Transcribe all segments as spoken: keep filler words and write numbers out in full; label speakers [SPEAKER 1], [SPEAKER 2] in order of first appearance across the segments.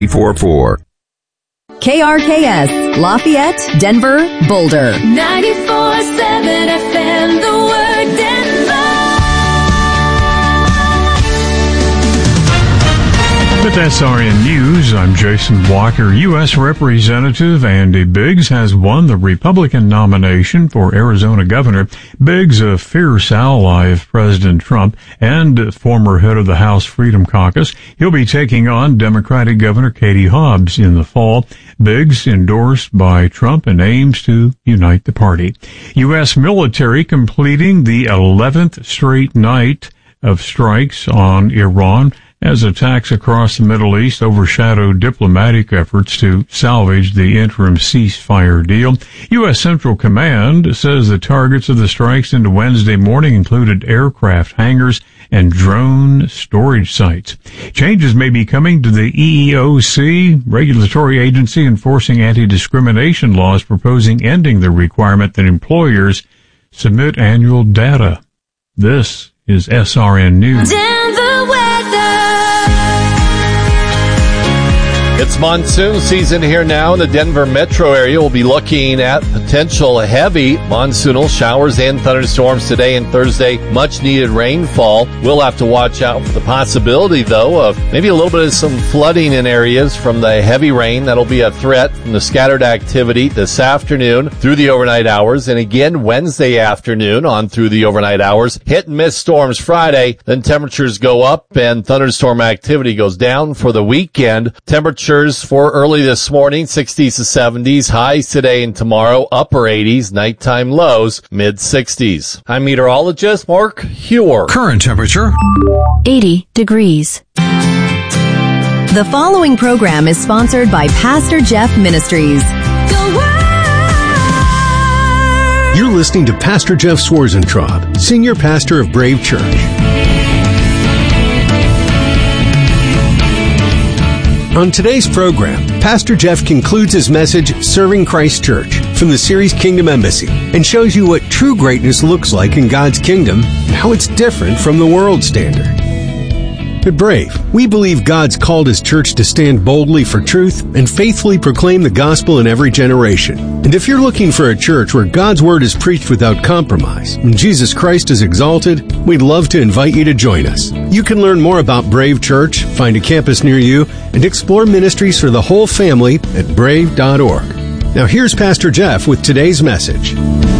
[SPEAKER 1] four four.
[SPEAKER 2] K R K S, Lafayette, Denver, Boulder.
[SPEAKER 3] ninety-four seven F M, the word Denver.
[SPEAKER 4] With S R N News, I'm Jason Walker. U S Representative Andy Biggs has won the Republican nomination for Arizona governor. Biggs, a fierce ally of President Trump and former head of the House Freedom Caucus, he'll be taking on Democratic Governor Katie Hobbs in the fall. Biggs endorsed by Trump and aims to unite the party. U S military completing the eleventh straight night of strikes on Iran as attacks across the Middle East overshadow diplomatic efforts to salvage the interim ceasefire deal. U S Central Command says the targets of the strikes into Wednesday morning included aircraft hangars and drone storage sites. Changes may be coming to the E E O C, regulatory agency enforcing anti-discrimination laws, proposing ending the requirement that employers submit annual data. This is S R N News.
[SPEAKER 3] Denver weather.
[SPEAKER 5] It's monsoon season here now in the Denver metro area. We'll be looking at potential heavy monsoonal showers and thunderstorms today and Thursday. Much needed rainfall. We'll have to watch out for the possibility, though, of maybe a little bit of some flooding in areas from the heavy rain. That'll be a threat from the scattered activity this afternoon through the overnight hours. And again, Wednesday afternoon on through the overnight hours. Hit and miss storms Friday. Then temperatures go up and thunderstorm activity goes down for the weekend. Temperature for early this morning, sixties to seventies, highs today and tomorrow, upper eighties, nighttime lows, mid sixties. I'm meteorologist Mark Hewer.
[SPEAKER 6] Current temperature,
[SPEAKER 2] eighty degrees. The following program is sponsored by Pastor Jeff Ministries.
[SPEAKER 3] The word.
[SPEAKER 6] you're listening to Pastor Jeff Swarzentraub, Senior Pastor of Brave Church. On today's program, Pastor Jeff concludes his message, Serving Christ Church, from the series Kingdom Embassy, and shows you what true greatness looks like in God's kingdom and how it's different from the world standard. At Brave, we believe God's called His church to stand boldly for truth and faithfully proclaim the gospel in every generation. And if you're looking for a church where God's word is preached without compromise and Jesus Christ is exalted, we'd love to invite you to join us. You can learn more about Brave Church, find a campus near you, and explore ministries for the whole family at brave dot org. Now here's Pastor Jeff with today's message.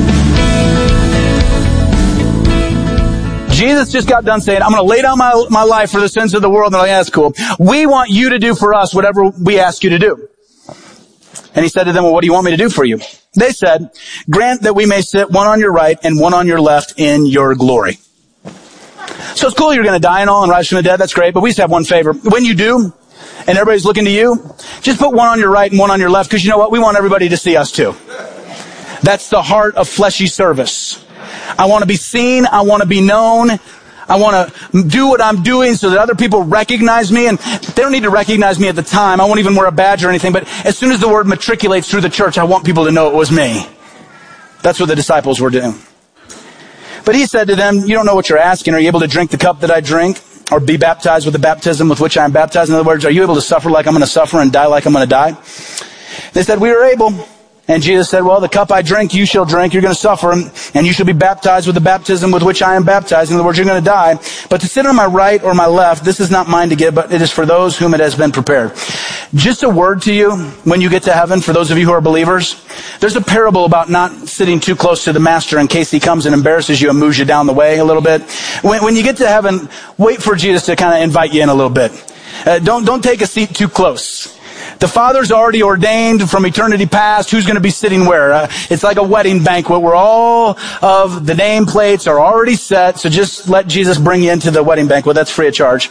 [SPEAKER 7] Jesus just got done saying, I'm going to lay down my, my life for the sins of the world. And they're like, yeah, that's cool. We want you to do for us whatever we ask you to do. And he said to them, well, what do you want me to do for you? They said, grant that we may sit one on your right and one on your left in your glory. So it's cool you're going to die and all and rise from the dead. That's great. But we just have one favor. When you do, and everybody's looking to you, just put one on your right and one on your left, because you know what? We want everybody to see us too. That's the heart of fleshy service. I want to be seen. I want to be known. I want to do what I'm doing so that other people recognize me. And they don't need to recognize me at the time. I won't even wear a badge or anything. But as soon as the word matriculates through the church, I want people to know it was me. That's what the disciples were doing. But he said to them, you don't know what you're asking. Are you able to drink the cup that I drink? Or be baptized with the baptism with which I am baptized? In other words, are you able to suffer like I'm going to suffer and die like I'm going to die? They said, we are able. And Jesus said, well, the cup I drink, you shall drink. You're going to suffer, and you shall be baptized with the baptism with which I am baptized. In other words, you're going to die. But to sit on my right or my left, this is not mine to give, but it is for those whom it has been prepared. Just a word to you when you get to heaven, for those of you who are believers. There's a parable about not sitting too close to the master in case he comes and embarrasses you and moves you down the way a little bit. When, when you get to heaven, wait for Jesus to kind of invite you in a little bit. Uh, don't, don't take a seat too close. The Father's already ordained from eternity past who's going to be sitting where. Uh, it's like a wedding banquet where all of the nameplates are already set. So just let Jesus bring you into the wedding banquet. That's free of charge.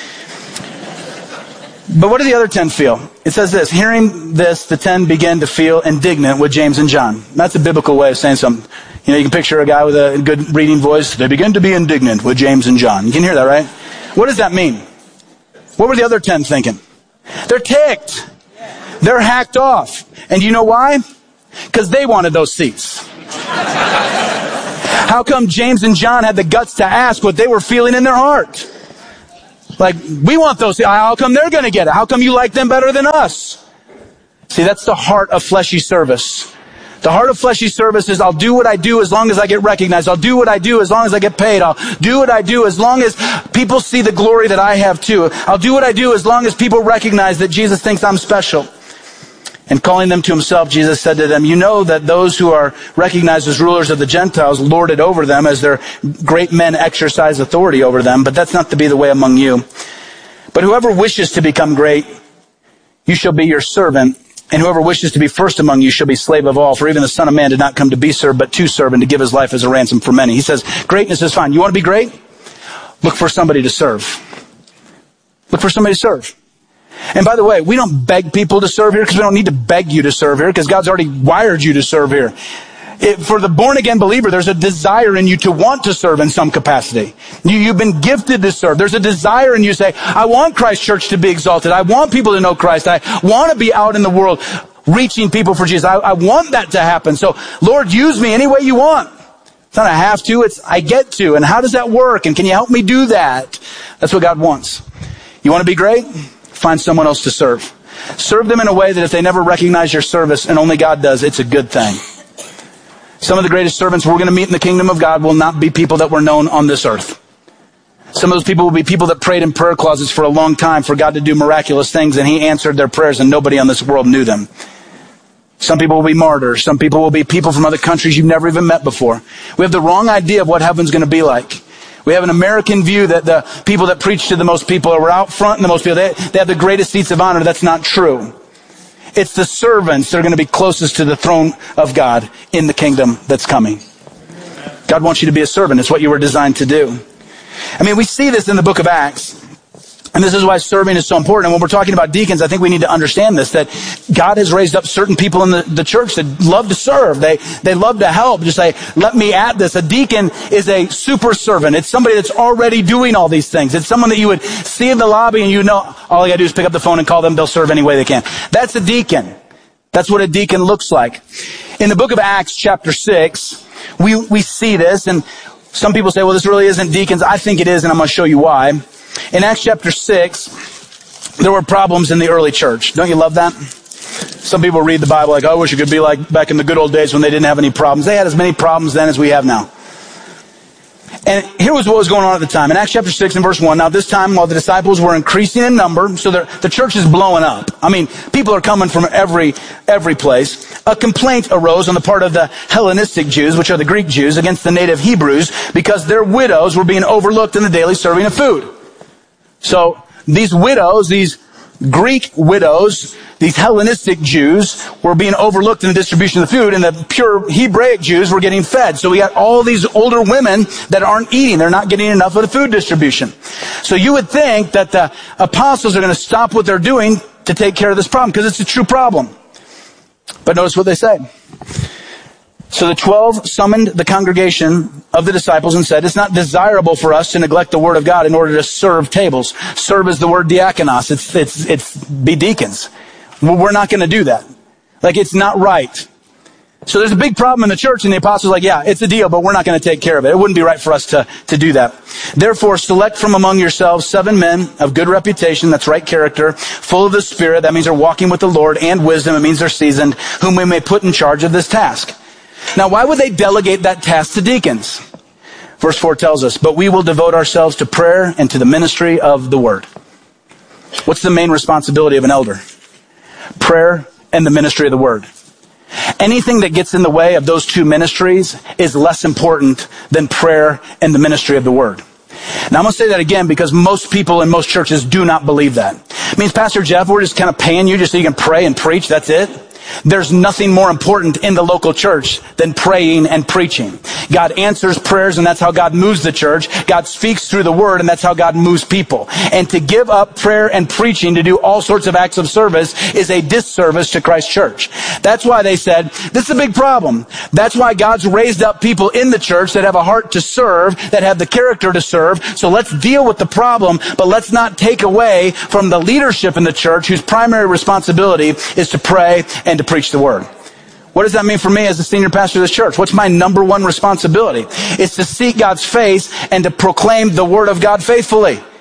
[SPEAKER 7] But what do the other ten feel? It says this, hearing this, the ten begin to feel indignant with James and John. That's a biblical way of saying something. You know, you can picture a guy with a good reading voice. They begin to be indignant with James and John. You can hear that, right? What does that mean? What were the other ten thinking? They're ticked. They're hacked off. And you know why? Because they wanted those seats. How come James and John had the guts to ask what they were feeling in their heart? Like, we want those. How come they're going to get it? How come you like them better than us? See, that's the heart of fleshy service. The heart of fleshy service is, I'll do what I do as long as I get recognized. I'll do what I do as long as I get paid. I'll do what I do as long as people see the glory that I have too. I'll do what I do as long as people recognize that Jesus thinks I'm special. And calling them to himself, Jesus said to them, you know that those who are recognized as rulers of the Gentiles lord it over them as their great men exercise authority over them, but that's not to be the way among you. But whoever wishes to become great, you shall be your servant. And whoever wishes to be first among you shall be slave of all. For even the Son of Man did not come to be served, but to serve and to give his life as a ransom for many. He says, greatness is fine. You want to be great? Look for somebody to serve. Look for somebody to serve. And by the way, we don't beg people to serve here because we don't need to beg you to serve here because God's already wired you to serve here. It, for the born-again believer, there's a desire in you to want to serve in some capacity. You, you've been gifted to serve. There's a desire in you to say, I want Christ Church to be exalted. I want people to know Christ. I want to be out in the world reaching people for Jesus. I, I want that to happen. So, Lord, use me any way you want. It's not a have to, it's I get to. And how does that work? And can you help me do that? That's what God wants. You want to be great? Find someone else to serve. Serve them in a way that if they never recognize your service, and only God does, it's a good thing. Some of the greatest servants we're going to meet in the kingdom of God will not be people that were known on this earth. Some of those people will be people that prayed in prayer closets for a long time for God to do miraculous things, and he answered their prayers and nobody on this world knew them. Some people will be martyrs. Some people will be people from other countries you've never even met before. We have the wrong idea of what heaven's going to be like. We have an American view that the people that preach to the most people are out front and the most people, they, they have the greatest seats of honor. That's not true. It's the servants that are going to be closest to the throne of God in the kingdom that's coming. God wants you to be a servant. It's what you were designed to do. I mean, we see this in the book of Acts. And this is why serving is so important. And when we're talking about deacons, I think we need to understand this, that God has raised up certain people in the, the church that love to serve. They, they love to help. Just say, let me at this. A deacon is a super servant. It's somebody that's already doing all these things. It's someone that you would see in the lobby and you know, all you gotta do is pick up the phone and call them. They'll serve any way they can. That's a deacon. That's what a deacon looks like. In the book of Acts, chapter six, we, we see this, and some people say, well, this really isn't deacons. I think it is, and I'm going to show you why. In Acts chapter six, there were problems in the early church. Don't you love that? Some people read the Bible like, oh, I wish it could be like back in the good old days when they didn't have any problems. They had as many problems then as we have now. And here was what was going on at the time. In Acts chapter six and verse one, now this time while the disciples were increasing in number, so the church is blowing up. I mean, people are coming from every, every place. A complaint arose on the part of the Hellenistic Jews, which are the Greek Jews, against the native Hebrews because their widows were being overlooked in the daily serving of food. So these widows, these Greek widows, these Hellenistic Jews were being overlooked in the distribution of the food, and the pure Hebraic Jews were getting fed. So we got all these older women that aren't eating. They're not getting enough of the food distribution. So you would think that the apostles are going to stop what they're doing to take care of this problem, because it's a true problem. But notice what they say. So the twelve summoned the congregation of the disciples and said, it's not desirable for us to neglect the word of God in order to serve tables. Serve is the word diakonos. It's, it's, it's be deacons. Well, we're not going to do that. Like, it's not right. So there's a big problem in the church, and the apostles are like, yeah, it's a deal, but we're not going to take care of it. It wouldn't be right for us to, to do that. Therefore, select from among yourselves seven men of good reputation, that's right character, full of the Spirit, that means they're walking with the Lord, and wisdom, it means they're seasoned, whom we may put in charge of this task. Now, why would they delegate that task to deacons? Verse four tells us, but we will devote ourselves to prayer and to the ministry of the word. What's the main responsibility of an elder? Prayer and the ministry of the word. Anything that gets in the way of those two ministries is less important than prayer and the ministry of the word. Now, I'm going to say that again because most people in most churches do not believe that. It means, Pastor Jeff, we're just kind of paying you just so you can pray and preach, that's it. There's nothing more important in the local church than praying and preaching. God answers prayers, and that's how God moves the church. God speaks through the word, and that's how God moves people. And to give up prayer and preaching to do all sorts of acts of service is a disservice to Christ's church. That's why they said, this is a big problem. That's why God's raised up people in the church that have a heart to serve, that have the character to serve. So let's deal with the problem, but let's not take away from the leadership in the church whose primary responsibility is to pray and to preach the word. What does that mean for me as the senior pastor of this church? What's my number one responsibility? It's to seek God's face and to proclaim the word of God faithfully.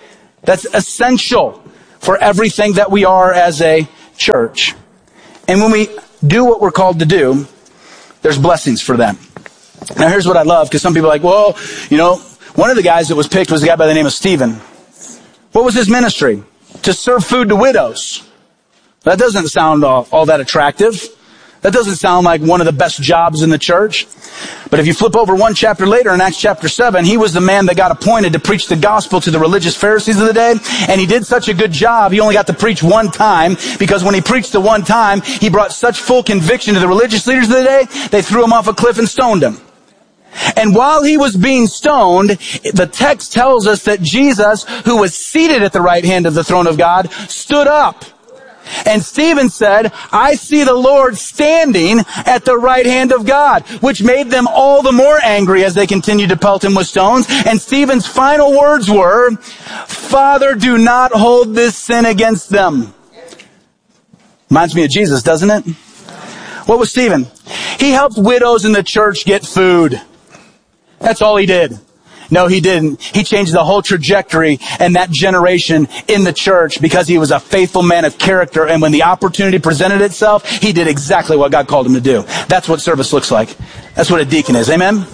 [SPEAKER 7] That's essential for everything that we are as a church. And when we do what we're called to do, there's blessings for them. Now here's what I love, because some people are like, well, you know, one of the guys that was picked was a guy by the name of Stephen. What was his ministry? To serve food to widows. That doesn't sound all, all that attractive. That doesn't sound like one of the best jobs in the church. But if you flip over one chapter later in Acts chapter seven, he was the man that got appointed to preach the gospel to the religious Pharisees of the day. And he did such a good job, he only got to preach one time, because when he preached the one time, he brought such full conviction to the religious leaders of the day, they threw him off a cliff and stoned him. And while he was being stoned, the text tells us that Jesus, who was seated at the right hand of the throne of God, stood up. And Stephen said, I see the Lord standing at the right hand of God, which made them all the more angry as they continued to pelt him with stones. And Stephen's final words were, Father, do not hold this sin against them. Reminds me of Jesus, doesn't it? What was Stephen? He helped widows in the church get food. That's all he did. No, he didn't. He changed the whole trajectory and that generation in the church because he was a faithful man of character. And when the opportunity presented itself, he did exactly what God called him to do. That's what service looks like. That's what a deacon is. Amen?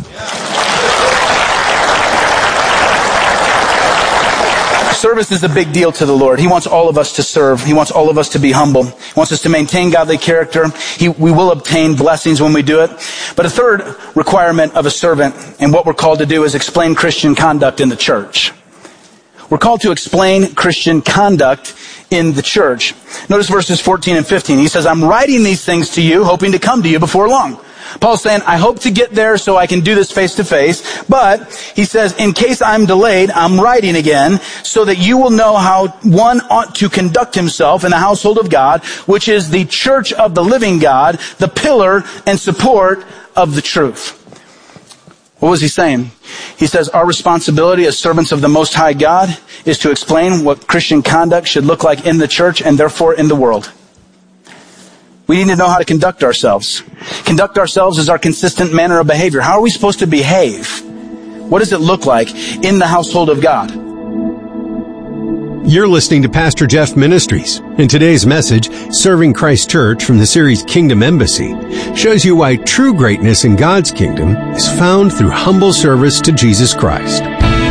[SPEAKER 7] Service is a big deal to the Lord. He wants all of us to serve. He wants all of us to be humble. He wants us to maintain godly character. He, we will obtain blessings when we do it. But a third requirement of a servant and what we're called to do is explain Christian conduct in the church. We're called to explain Christian conduct in the church. Notice verses fourteen and fifteen. He says, I'm writing these things to you, hoping to come to you before long. Paul's saying, I hope to get there so I can do this face to face. But he says, in case I'm delayed, I'm writing again so that you will know how one ought to conduct himself in the household of God, which is the church of the living God, the pillar and support of the truth. What was he saying? He says, our responsibility as servants of the Most High God is to explain what Christian conduct should look like in the church and therefore in the world. We need to know how to conduct ourselves. Conduct ourselves is our consistent manner of behavior. How are we supposed to behave? What does it look like in the household of God?
[SPEAKER 6] You're listening to Pastor Jeff Ministries, and today's message, Serving Christ Church from the series Kingdom Embassy, shows you why true greatness in God's kingdom is found through humble service to Jesus Christ.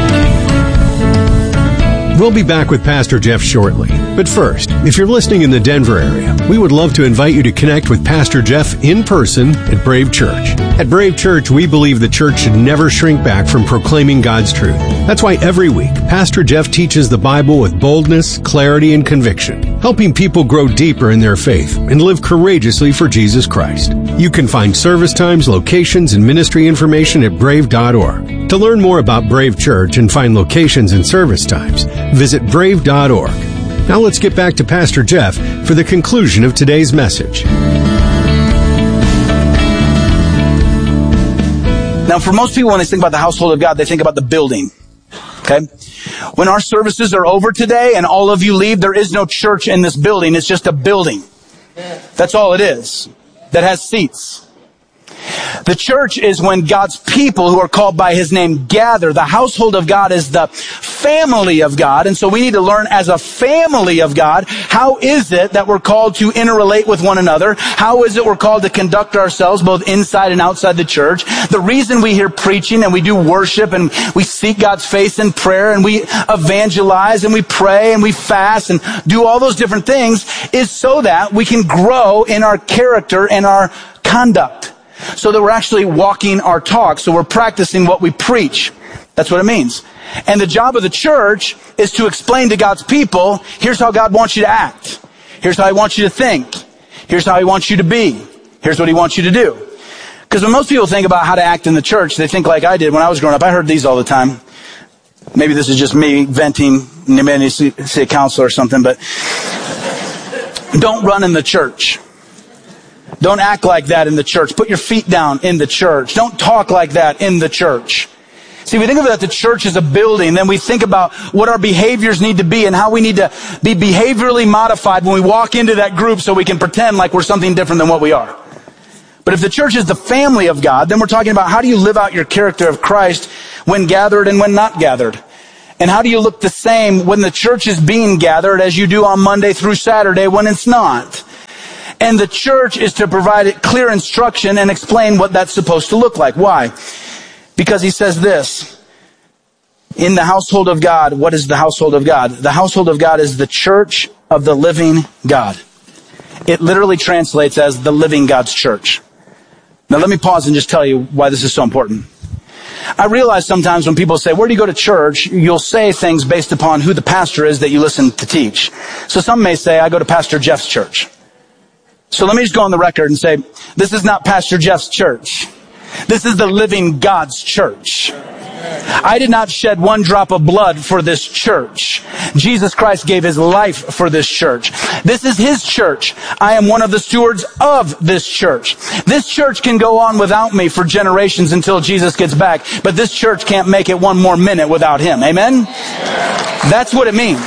[SPEAKER 6] We'll be back with Pastor Jeff shortly. But first, if you're listening in the Denver area, we would love to invite you to connect with Pastor Jeff in person at Brave Church. At Brave Church, we believe the church should never shrink back from proclaiming God's truth. That's why every week, Pastor Jeff teaches the Bible with boldness, clarity, and conviction, helping people grow deeper in their faith and live courageously for Jesus Christ. You can find service times, locations, and ministry information at brave dot org. To learn more about Brave Church and find locations and service times, visit brave dot org. Now let's get back to Pastor Jeff for the conclusion of today's message.
[SPEAKER 7] Now, for most people, when they think about the household of God, they think about the building. Okay? When our services are over today and all of you leave, there is no church in this building. It's just a building. That's all it is. That has seats. The church is when God's people who are called by His name gather. The household of God is the family of God. And so we need to learn as a family of God, how is it that we're called to interrelate with one another? How is it we're called to conduct ourselves both inside and outside the church? The reason we hear preaching and we do worship and we seek God's face in prayer and we evangelize and we pray and we fast and do all those different things is so that we can grow in our character and our conduct. So that we're actually walking our talk. So we're practicing what we preach. That's what it means. And the job of the church is to explain to God's people, here's how God wants you to act. Here's how He wants you to think. Here's how He wants you to be. Here's what He wants you to do. Because when most people think about how to act in the church, they think like I did when I was growing up. I heard these all the time. Maybe this is just me venting. You may need to see a counselor or something, but don't run in the church. Don't act like that in the church. Put your feet down in the church. Don't talk like that in the church. See, we think of that the church is a building, then we think about what our behaviors need to be and how we need to be behaviorally modified when we walk into that group so we can pretend like we're something different than what we are. But if the church is the family of God, then we're talking about how do you live out your character of Christ when gathered and when not gathered. And how do you look the same when the church is being gathered as you do on Monday through Saturday when it's not? And the church is to provide clear instruction and explain what that's supposed to look like. Why? Because he says this, in the household of God, what is the household of God? The household of God is the church of the living God. It literally translates as the living God's church. Now let me pause and just tell you why this is so important. I realize sometimes when people say, where do you go to church? You'll say things based upon who the pastor is that you listen to teach. So some may say, I go to Pastor Jeff's church. So let me just go on the record and say, this is not Pastor Jeff's church. This is the living God's church. I did not shed one drop of blood for this church. Jesus Christ gave his life for this church. This is his church. I am one of the stewards of this church. This church can go on without me for generations until Jesus gets back, but this church can't make it one more minute without him. Amen? That's what it means.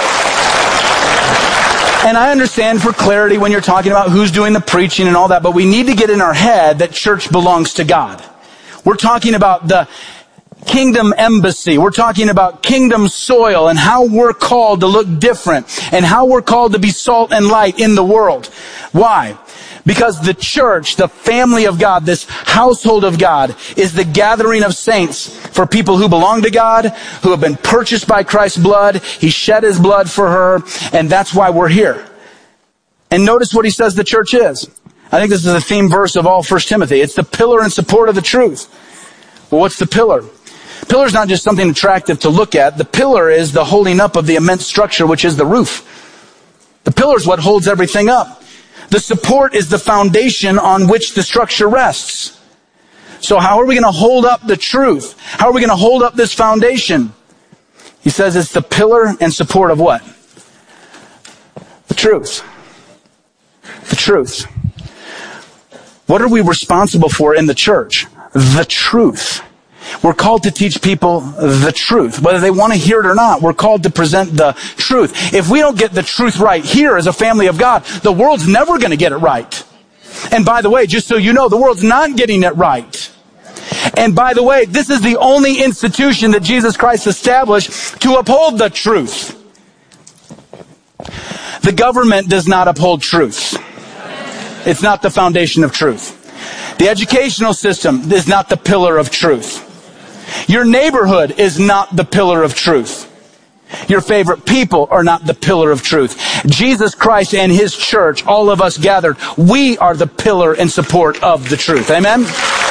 [SPEAKER 7] And I understand for clarity when you're talking about who's doing the preaching and all that, but we need to get in our head that church belongs to God. We're talking about the kingdom embassy. We're talking about kingdom soil and how we're called to look different and how we're called to be salt and light in the world. Why? Because the church, the family of God, this household of God, is the gathering of saints for people who belong to God, who have been purchased by Christ's blood. He shed his blood for her, and that's why we're here. And notice what he says the church is. I think this is the theme verse of all First Timothy. It's the pillar and support of the truth. Well, what's the pillar? Pillar is not just something attractive to look at. The pillar is the holding up of the immense structure, which is the roof. The pillar is what holds everything up. The support is the foundation on which the structure rests. So how are we going to hold up the truth? How are we going to hold up this foundation? He says it's the pillar and support of what? The truth. The truth. What are we responsible for in the church? The truth. We're called to teach people the truth. Whether they want to hear it or not, we're called to present the truth. If we don't get the truth right here as a family of God, the world's never going to get it right. And by the way, just so you know, the world's not getting it right. And by the way, this is the only institution that Jesus Christ established to uphold the truth. The government does not uphold truth. It's not the foundation of truth. The educational system is not the pillar of truth. Your neighborhood is not the pillar of truth. Your favorite people are not the pillar of truth. Jesus Christ and his church, all of us gathered, we are the pillar and support of the truth. Amen?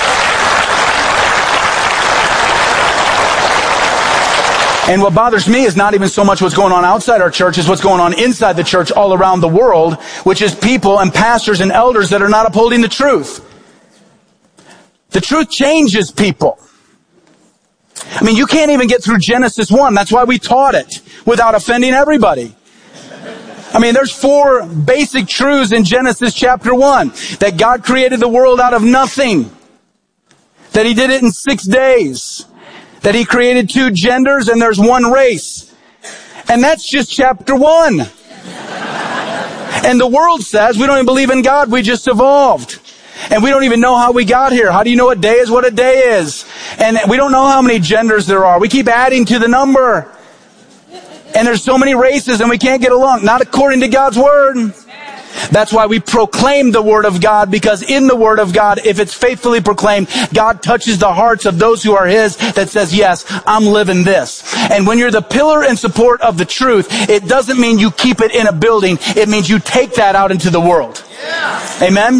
[SPEAKER 7] And what bothers me is not even so much what's going on outside our church, is what's going on inside the church all around the world, which is people and pastors and elders that are not upholding the truth. The truth changes people. I mean, you can't even get through Genesis one. That's why we taught it without offending everybody. I mean, there's four basic truths in Genesis chapter one. That God created the world out of nothing. That he did it in six days. That he created two genders and there's one race. And that's just chapter one. And the world says we don't even believe in God. We just evolved. And we don't even know how we got here. How do you know a day is what a day is? And we don't know how many genders there are. We keep adding to the number. And there's so many races and we can't get along. Not according to God's word. That's why we proclaim the word of God, because in the word of God, if it's faithfully proclaimed, God touches the hearts of those who are his that says, yes, I'm living this. And when you're the pillar and support of the truth, it doesn't mean you keep it in a building. It means you take that out into the world. Yeah. Amen?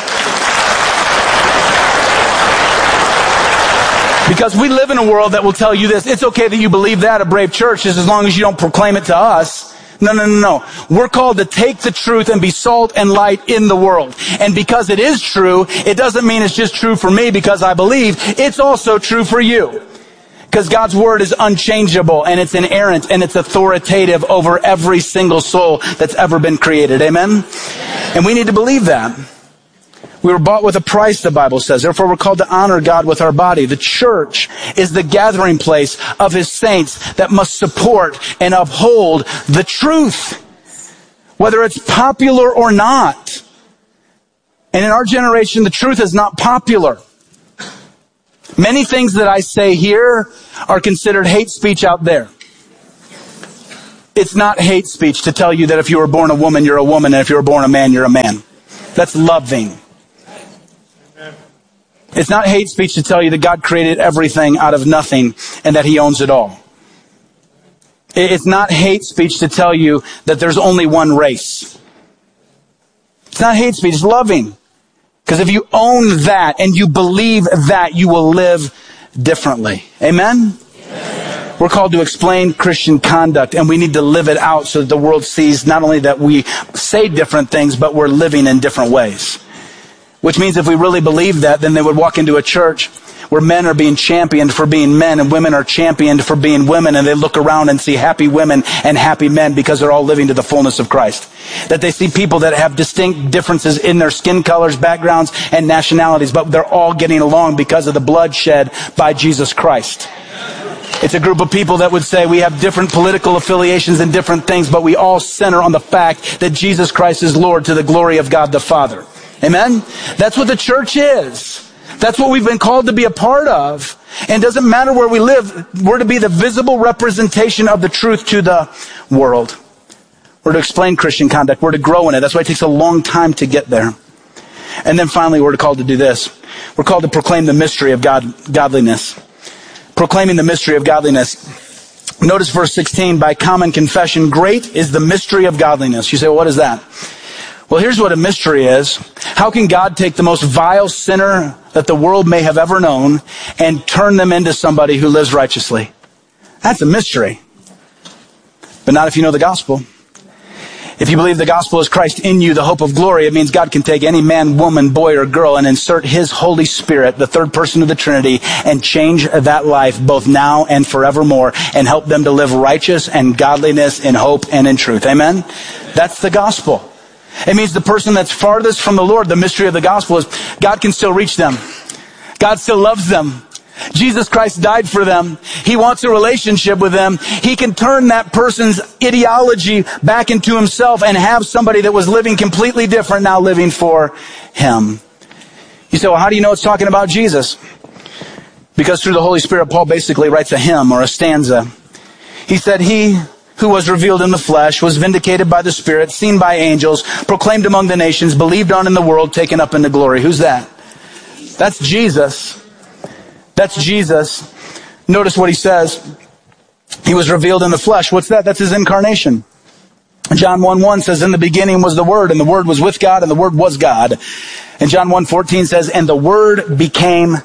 [SPEAKER 7] Because we live in a world that will tell you this. It's okay that you believe that, a Brave Church, is as long as you don't proclaim it to us. No, no, no, no. We're called to take the truth and be salt and light in the world. And because it is true, it doesn't mean it's just true for me because I believe. It's also true for you. Because God's word is unchangeable and it's inerrant and it's authoritative over every single soul that's ever been created. Amen? And we need to believe that. We were bought with a price, the Bible says. Therefore, we're called to honor God with our body. The church is the gathering place of his saints that must support and uphold the truth, whether it's popular or not. And in our generation, the truth is not popular. Many things that I say here are considered hate speech out there. It's not hate speech to tell you that if you were born a woman, you're a woman, and if you were born a man, you're a man. That's loving. It's not hate speech to tell you that God created everything out of nothing and that he owns it all. It's not hate speech to tell you that there's only one race. It's not hate speech, it's loving. Because if you own that and you believe that, you will live differently. Amen? Amen? We're called to explain Christian conduct, and we need to live it out so that the world sees not only that we say different things, but we're living in different ways. Which means if we really believe that, then they would walk into a church where men are being championed for being men and women are championed for being women, and they look around and see happy women and happy men because they're all living to the fullness of Christ. That they see people that have distinct differences in their skin colors, backgrounds, and nationalities, but they're all getting along because of the blood shed by Jesus Christ. It's a group of people that would say we have different political affiliations and different things, but we all center on the fact that Jesus Christ is Lord to the glory of God the Father. Amen? That's what the church is. That's what we've been called to be a part of. And it doesn't matter where we live, we're to be the visible representation of the truth to the world. We're to explain Christian conduct. We're to grow in it. That's why it takes a long time to get there. And then finally, we're called to do this. We're called to proclaim the mystery of God, godliness. Proclaiming the mystery of godliness. Notice verse sixteen, by common confession, great is the mystery of godliness. You say, well, what is that? Well, here's what a mystery is. How can God take the most vile sinner that the world may have ever known and turn them into somebody who lives righteously? That's a mystery. But not if you know the gospel. If you believe the gospel is Christ in you, the hope of glory, it means God can take any man, woman, boy, or girl and insert his Holy Spirit, the third person of the Trinity, and change that life both now and forevermore and help them to live righteous and godliness in hope and in truth. Amen? That's the gospel. It means the person that's farthest from the Lord, the mystery of the gospel is God can still reach them. God still loves them. Jesus Christ died for them. He wants a relationship with them. He can turn that person's ideology back into himself and have somebody that was living completely different now living for him. You say, well, how do you know it's talking about Jesus? Because through the Holy Spirit, Paul basically writes a hymn or a stanza. He said, he who was revealed in the flesh, was vindicated by the Spirit, seen by angels, proclaimed among the nations, believed on in the world, taken up into glory. Who's that? That's Jesus. That's Jesus. Notice what he says. He was revealed in the flesh. What's that? That's his incarnation. John one one says, in the beginning was the Word, and the Word was with God, and the Word was God. And John one fourteen says, and the Word became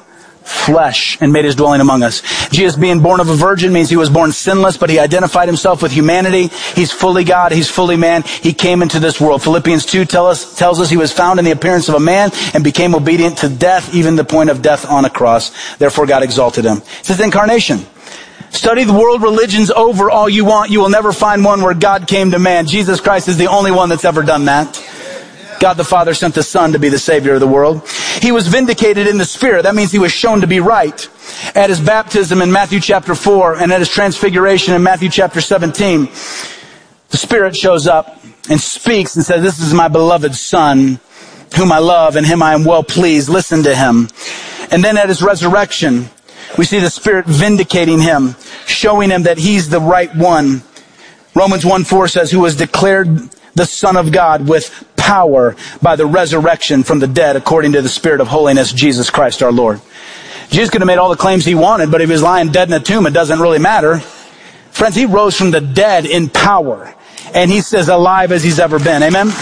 [SPEAKER 7] flesh and made his dwelling among us. Jesus being born of a virgin means he was born sinless, but he identified himself with humanity. He's fully God. He's fully man. He came into this world. Philippians two tell us, tells us he was found in the appearance of a man and became obedient to death, even the point of death on a cross. Therefore God exalted him. It's his incarnation. Study the world religions over all you want. You will never find one where God came to man. Jesus Christ is the only one that's ever done that. God the Father sent the Son to be the Savior of the world. He was vindicated in the Spirit. That means he was shown to be right. At his baptism in Matthew chapter four and at his transfiguration in Matthew chapter seventeen, the Spirit shows up and speaks and says, this is my beloved Son, whom I love, and him I am well pleased. Listen to him. And then at his resurrection, we see the Spirit vindicating him, showing him that he's the right one. Romans one four says, who was declared the Son of God with power by the resurrection from the dead according to the Spirit of holiness, Jesus Christ our Lord. Jesus could have made all the claims he wanted, but if he was lying dead in a tomb, it doesn't really matter. Friends, he rose from the dead in power, and he's as alive as he's ever been. Amen?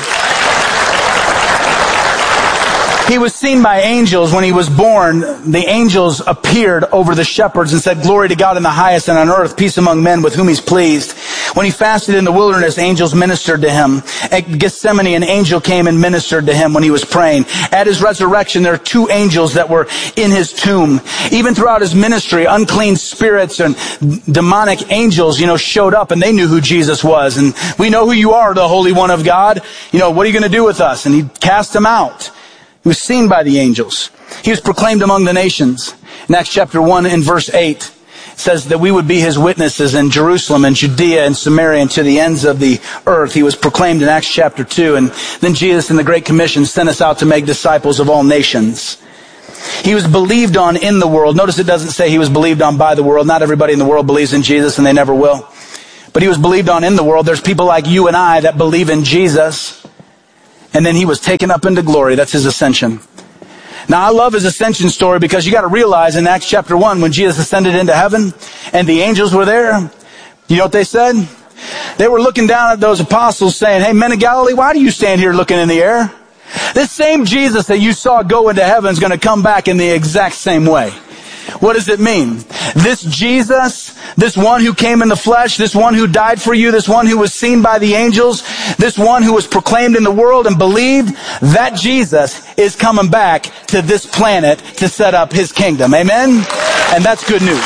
[SPEAKER 7] He was seen by angels when he was born. The angels appeared over the shepherds and said, glory to God in the highest, and on earth peace among men with whom he's pleased. When he fasted in the wilderness, angels ministered to him. At Gethsemane, an angel came and ministered to him when he was praying. At his resurrection, there are two angels that were in his tomb. Even throughout his ministry, unclean spirits and demonic angels, you know, showed up, and they knew who Jesus was. And we know who you are, the Holy One of God. You know, what are you going to do with us? And he cast them out. He was seen by the angels. He was proclaimed among the nations. In Acts chapter one and verse eight, it says that we would be his witnesses in Jerusalem and Judea and Samaria and to the ends of the earth. He was proclaimed in Acts chapter two. And then Jesus in the Great Commission sent us out to make disciples of all nations. He was believed on in the world. Notice it doesn't say he was believed on by the world. Not everybody in the world believes in Jesus, and they never will. But but he was believed on in the world. There's people like you and I that believe in Jesus. And then he was taken up into glory. That's his ascension. Now, I love his ascension story because you got to realize in Acts chapter one, when Jesus ascended into heaven and the angels were there, you know what they said? They were looking down at those apostles saying, hey, men of Galilee, why do you stand here looking in the air? This same Jesus that you saw go into heaven is going to come back in the exact same way. What does it mean? This Jesus, this one who came in the flesh, this one who died for you, this one who was seen by the angels, this one who was proclaimed in the world and believed, that Jesus is coming back to this planet to set up his kingdom. Amen? And that's good news.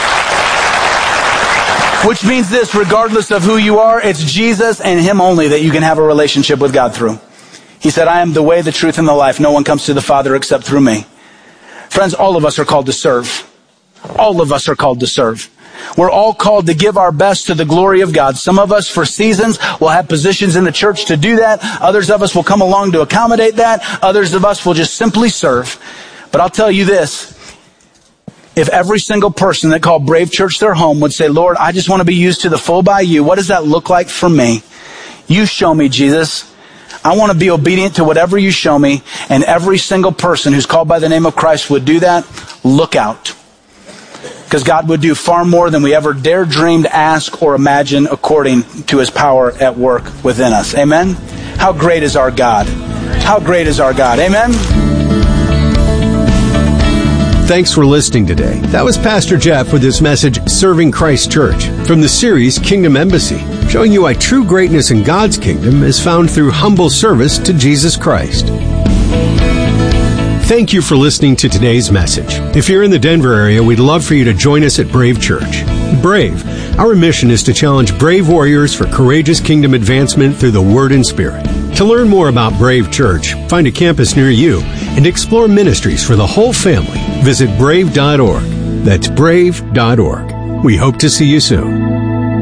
[SPEAKER 7] Which means this, regardless of who you are, it's Jesus and him only that you can have a relationship with God through. He said, I am the way, the truth, and the life. No one comes to the Father except through me. Friends, all of us are called to serve. All of us are called to serve. We're all called to give our best to the glory of God. Some of us, for seasons, will have positions in the church to do that. Others of us will come along to accommodate that. Others of us will just simply serve. But I'll tell you this. If every single person that called Brave Church their home would say, Lord, I just want to be used to the full by you. What does that look like for me? You show me, Jesus. I want to be obedient to whatever you show me. And every single person who's called by the name of Christ would do that. Look out. Because God would do far more than we ever dare dream, ask, or imagine according to his power at work within us. Amen? How great is our God? How great is our God? Amen?
[SPEAKER 6] Thanks for listening today. That was Pastor Jeff with his message, Serving Christ Church, from the series Kingdom Embassy, showing you why true greatness in God's kingdom is found through humble service to Jesus Christ. Thank you for listening to today's message. If you're in the Denver area, we'd love for you to join us at Brave Church. Brave, our mission is to challenge brave warriors for courageous kingdom advancement through the Word and Spirit. To learn more about Brave Church, find a campus near you, and explore ministries for the whole family, visit brave dot org. That's brave dot org. We hope to see you soon.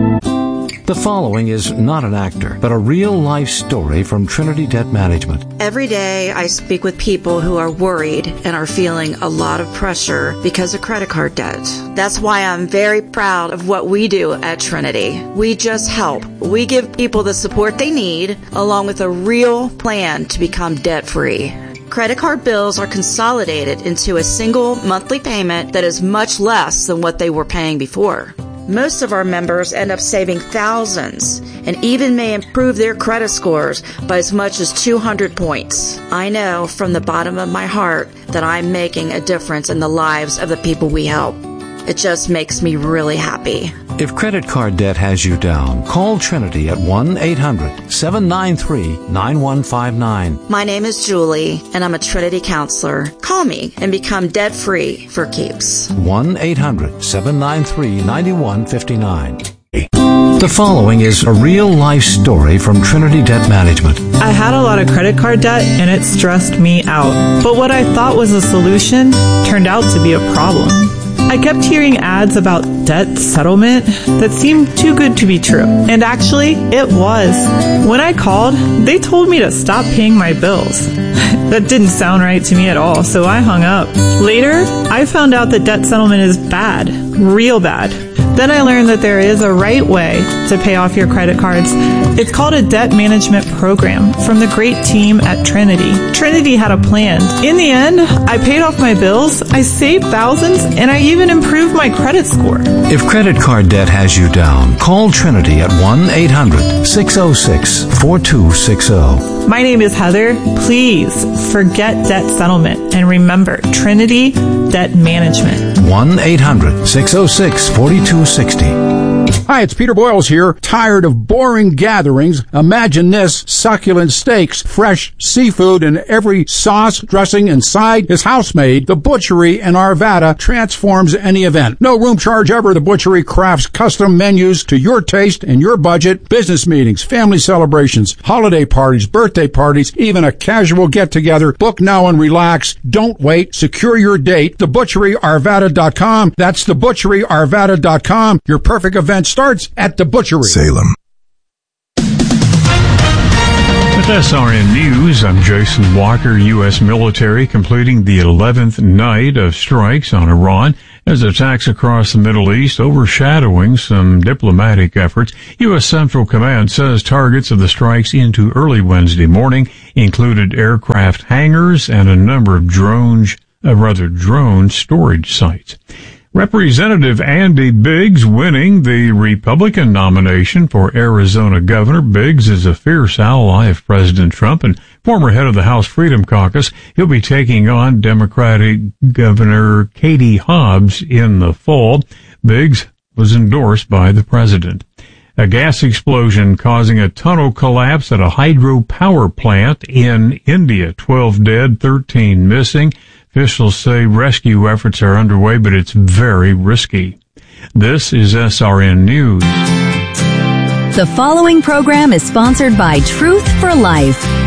[SPEAKER 1] The following is not an actor, but a real-life story from Trinity Debt Management.
[SPEAKER 8] Every day I speak with people who are worried and are feeling a lot of pressure because of credit card debt. That's why I'm very proud of what we do at Trinity. We just help. We give people the support they need, along with a real plan to become debt-free. Credit card bills are consolidated into a single monthly payment that is much less than what they were paying before. Most of our members end up saving thousands and even may improve their credit scores by as much as two hundred points. I know from the bottom of my heart that I'm making a difference in the lives of the people we help. It just makes me really happy.
[SPEAKER 1] If credit card debt has you down, call Trinity at one eight hundred seven nine three nine one five nine.
[SPEAKER 8] My name is Julie, and I'm a Trinity counselor. Call me and become debt-free for keeps.
[SPEAKER 1] one eight hundred seven nine three nine one five nine. The following is a real-life story from Trinity Debt Management.
[SPEAKER 9] I had a lot of credit card debt, and it stressed me out. But what I thought was a solution turned out to be a problem. I kept hearing ads about debt settlement that seemed too good to be true. And actually, it was. When I called, they told me to stop paying my bills. That didn't sound right to me at all, so I hung up. Later, I found out that debt settlement is bad, real bad. Then I learned that there is a right way to pay off your credit cards. It's called a debt management program from the great team at Trinity. Trinity had a plan. In the end, I paid off my bills, I saved thousands, and I even improved my credit score.
[SPEAKER 1] If credit card debt has you down, call Trinity at one eight hundred six oh six four two six oh.
[SPEAKER 9] My name is Heather. Please forget debt settlement and remember Trinity Debt Management.
[SPEAKER 1] one eight hundred six oh six four two six oh.
[SPEAKER 10] Hi, it's Peter Boyles here. Tired of boring gatherings? Imagine this: succulent steaks, fresh seafood, and every sauce, dressing, and side is house-made. The Butchery in Arvada transforms any event. No room charge ever. The Butchery crafts custom menus to your taste and your budget. Business meetings, family celebrations, holiday parties, birthday parties, even a casual get-together. Book now and relax. Don't wait. Secure your date. the butchery arvada dot com. That's the butchery arvada dot com. Your perfect event starts at The Butchery.
[SPEAKER 11] Salem.
[SPEAKER 4] With S R N News, I'm Jason Walker. U S military completing the eleventh night of strikes on Iran As attacks across the Middle East overshadowing some diplomatic efforts, U S. Central Command says targets of the strikes into early Wednesday morning included aircraft hangars and a number of drones, uh, rather drone storage sites. Representative Andy Biggs winning the Republican nomination for Arizona governor. Biggs is a fierce ally of President Trump and former head of the House Freedom Caucus. He'll be taking on Democratic Governor Katie Hobbs in the fall. Biggs was endorsed by the president. A gas explosion causing a tunnel collapse at a hydropower plant in India. twelve dead, thirteen missing. Officials say rescue efforts are underway, but it's very risky. This is S R N News.
[SPEAKER 2] The following program is sponsored by Truth for Life.